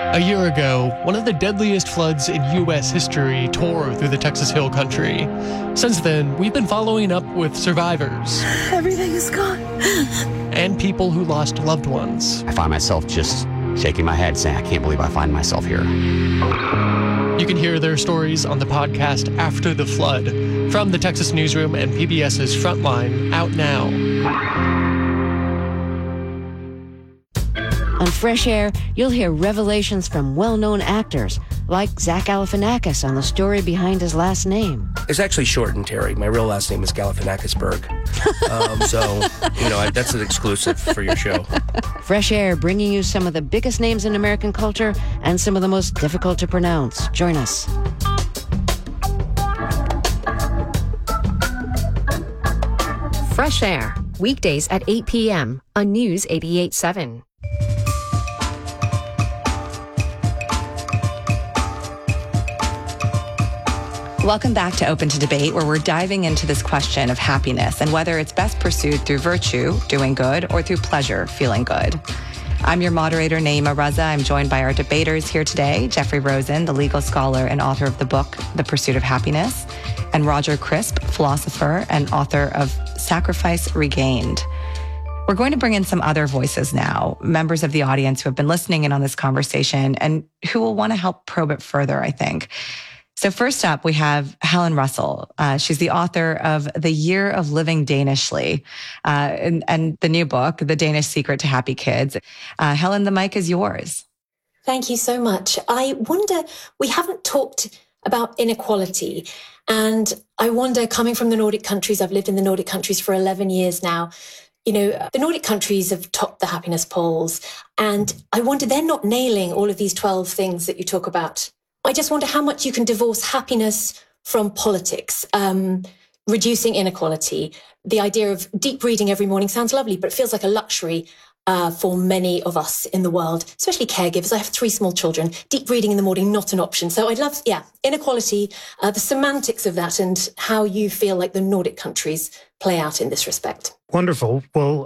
A year ago, one of the deadliest floods in U.S. history tore through the Texas Hill Country. Since then, we've been following up with survivors. Everything is gone. And people who lost loved ones. I find myself just shaking my head saying, I can't believe I find myself here. You can hear their stories on the podcast After the Flood from the Texas Newsroom and PBS's Frontline, out now. On Fresh Air, you'll hear revelations from well-known actors, like Zach Galifianakis on the story behind his last name. It's actually shortened, Terry. My real last name is Galifianakisberg. That's an exclusive for your show. Fresh Air, bringing you some of the biggest names in American culture and some of the most difficult to pronounce. Join us. Fresh Air, weekdays at 8 p.m. on News 88.7. Welcome back to Open to Debate, where we're diving into this question of happiness and whether it's best pursued through virtue, doing good, or through pleasure, feeling good. I'm your moderator, Naima Raza. I'm joined by our debaters here today, Jeffrey Rosen, the legal scholar and author of the book, The Pursuit of Happiness, and Roger Crisp, philosopher and author of Sacrifice Regained. We're going to bring in some other voices now, members of the audience who have been listening in on this conversation and who will want to help probe it further, I think. So first up, we have Helen Russell. She's the author of The Year of Living Danishly and the new book, The Danish Secret to Happy Kids. Helen, the mic is yours. Thank you so much. I wonder, we haven't talked about inequality. And I wonder, coming from the Nordic countries, I've lived in the Nordic countries for 11 years now. You know, the Nordic countries have topped the happiness polls. And I wonder, they're not nailing all of these 12 things that you talk about. I just wonder how much you can divorce happiness from politics, reducing inequality. The idea of deep reading every morning sounds lovely, but it feels like a luxury for many of us in the world, especially caregivers. I have 3 small children. Deep reading in the morning, not an option. So I'd love, inequality, the semantics of that and how you feel like the Nordic countries play out in this respect. Wonderful. Well,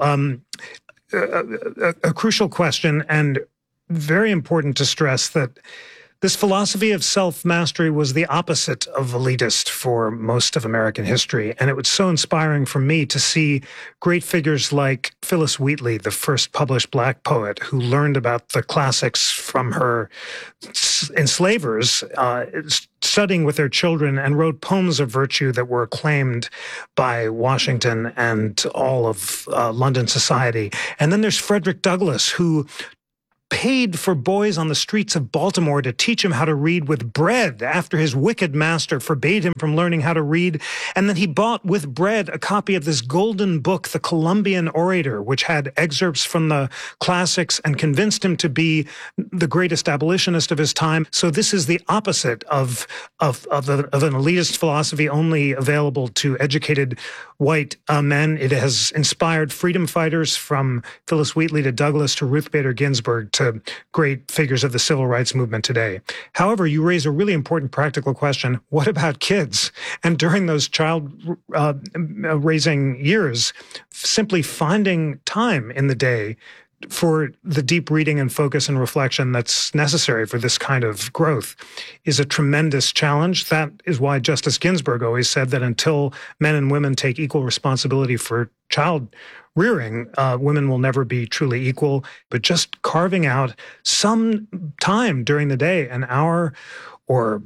a crucial question, and very important to stress that this philosophy of self-mastery was the opposite of elitist for most of American history. And it was so inspiring for me to see great figures like Phyllis Wheatley, the first published Black poet, who learned about the classics from her enslavers, studying with their children, and wrote poems of virtue that were acclaimed by Washington and all of London society. And then there's Frederick Douglass, who paid for boys on the streets of Baltimore to teach him how to read with bread after his wicked master forbade him from learning how to read. And then he bought with bread a copy of this golden book, The Columbian Orator, which had excerpts from the classics and convinced him to be the greatest abolitionist of his time. So this is the opposite of an elitist philosophy only available to educated white men. It has inspired freedom fighters from Phyllis Wheatley to Douglass to Ruth Bader Ginsburg to great figures of the civil rights movement today. However, you raise a really important practical question. What about kids? And during those child raising years, simply finding time in the day for the deep reading and focus and reflection that's necessary for this kind of growth is a tremendous challenge. That is why Justice Ginsburg always said that until men and women take equal responsibility for child rearing, women will never be truly equal. But just carving out some time during the day, an hour or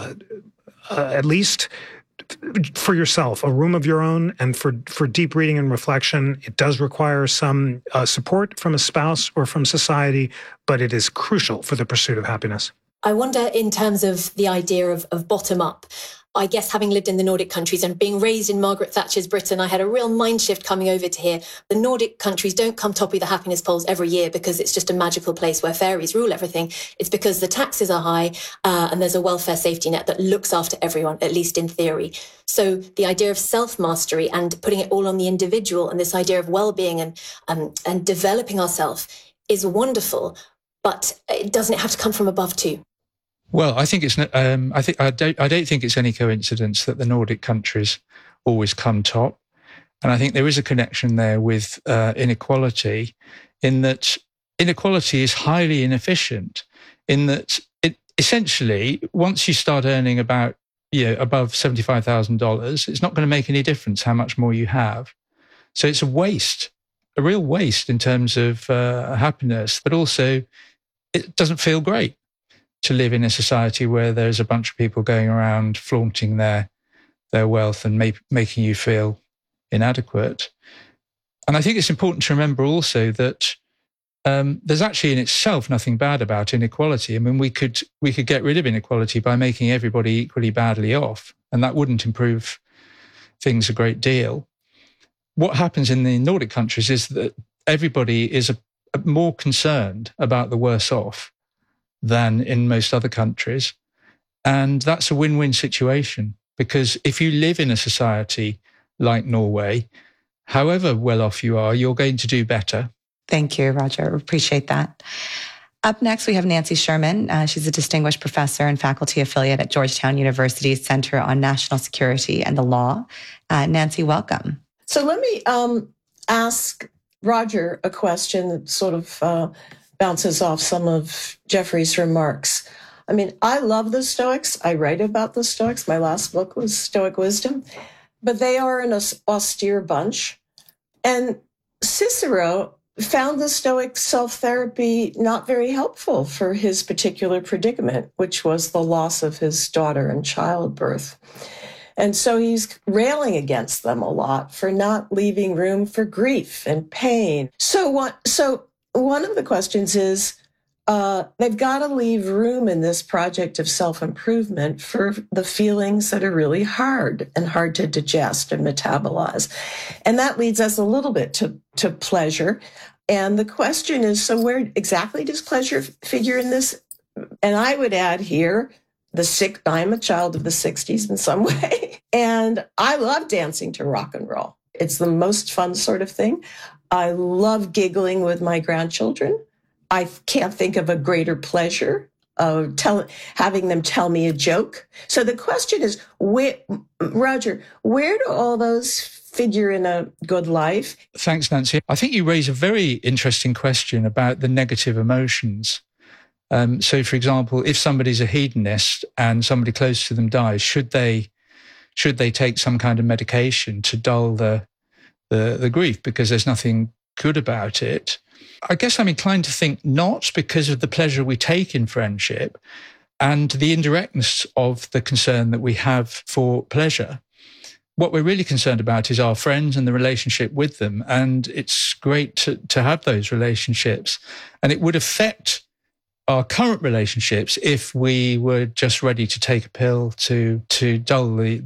at least for yourself, a room of your own, and for deep reading and reflection. It does require some support from a spouse or from society, but it is crucial for the pursuit of happiness. I wonder, in terms of the idea of bottom up, I guess having lived in the Nordic countries and being raised in Margaret Thatcher's Britain, I had a real mind shift coming over to here. The Nordic countries don't come top of the happiness polls every year because it's just a magical place where fairies rule everything. It's because the taxes are high and there's a welfare safety net that looks after everyone, at least in theory. So the idea of self-mastery and putting it all on the individual and this idea of well-being and developing ourselves is wonderful, but doesn't it have to come from above too? Well, I think it's. I don't think it's any coincidence that the Nordic countries always come top, and I think there is a connection there with inequality, in that inequality is highly inefficient. in that it essentially, once you start earning about, above $75,000, it's not going to make any difference how much more you have. So it's a real waste in terms of happiness, but also it doesn't feel great to live in a society where there's a bunch of people going around flaunting their wealth and making you feel inadequate. And I think it's important to remember also that there's actually in itself nothing bad about inequality. I mean, we could get rid of inequality by making everybody equally badly off, and that wouldn't improve things a great deal. What happens in the Nordic countries is that everybody is more concerned about the worse off than in most other countries. And that's a win-win situation, because if you live in a society like Norway, however well off you are, you're going to do better. Thank you, Roger. Appreciate that. Up next, we have Nancy Sherman. She's a distinguished professor and faculty affiliate at Georgetown University's Center on National Security and the Law. Nancy, welcome. So let me ask Roger a question that sort of bounces off some of Jeffrey's remarks. I mean, I love the Stoics. I write about the Stoics. My last book was Stoic Wisdom. But they are an austere bunch. And Cicero found the Stoic self-therapy not very helpful for his particular predicament, which was the loss of his daughter in childbirth. And so he's railing against them a lot for not leaving room for grief and pain. So one of the questions is, they've got to leave room in this project of self-improvement for the feelings that are really hard to digest and metabolize. And that leads us a little bit to pleasure. And the question is, so where exactly does pleasure figure in this? And I would add here, I'm a child of the 60s in some way. And I love dancing to rock and roll. It's the most fun sort of thing. I love giggling with my grandchildren. I can't think of a greater pleasure of having them tell me a joke. So the question is, Roger, where do all those figure in a good life? Thanks, Nancy. I think you raise a very interesting question about the negative emotions. So, for example, if somebody's a hedonist and somebody close to them dies, should they take some kind of medication to dull the grief because there's nothing good about it? I guess I'm inclined to think not, because of the pleasure we take in friendship and the indirectness of the concern that we have for pleasure. What we're really concerned about is our friends and the relationship with them. And it's great to have those relationships. And it would affect our current relationships if we were just ready to take a pill to dull the